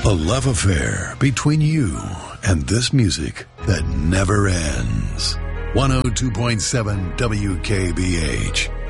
A love affair between you and this music that never ends. 102.7 WKBH.